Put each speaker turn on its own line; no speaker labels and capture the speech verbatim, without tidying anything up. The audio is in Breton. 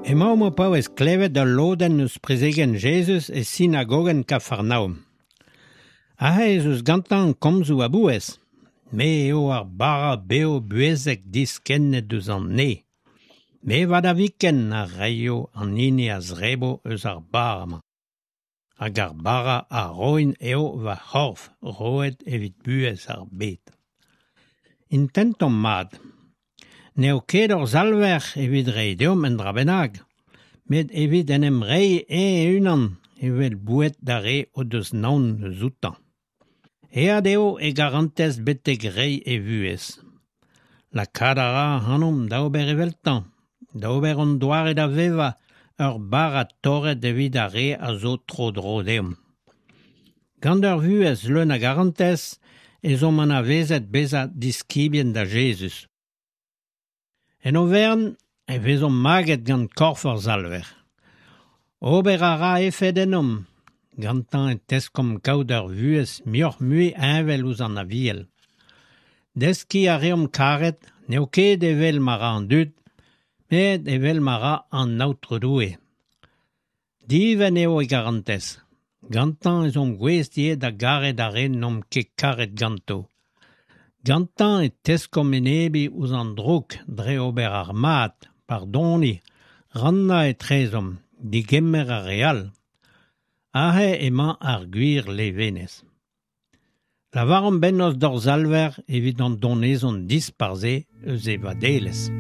Emañ mo paouez klevet da lodenn eus prezegen Jesus e synagogen Kafarnaum. Aze eus gantañ komzou a bouez, me eo ar bara beo buezek diskennet eus an ne. Me vad a viken a reio an hini a zrebo eus ar bara mañ. Hag ar bara a roin eo va c'horf roet evit buez ar bet. Intentom mad. Neo ket ur zalver evit reideom en dra bennak, met evit en em rei e unan evel bouet da re o deus naon zoutan. Ead eo e garantez betek rei e vuez. La kadara hanom da ober eveltan, da ober on doare da veva ur bara torret evit a re a zo tro dro deom. Gant ur vuez leun a garantez, ezo man a vezet beza diskibien da Jesus. En overn, e vezom maget gant korfor zalver. Ober a ra efed enom, gantan e teskom kaout ur vuez mioc'h mui invel ouz an aviel. Deski a reom karet, neo ket evel mara an dud, met evel mara an aotre doue. Diven eo e garantez. Gantan ezom gwez die da garet a re nom ket karet ganto. Gantan e teskom enebi ouz an drouk dre ober ar mat, pardoni, ranna e trezom, digemmer a real. Ahe emañ ar gwir levenez. Lavarom bennos d'or zalver evit an donezon disparze eus e vadelez.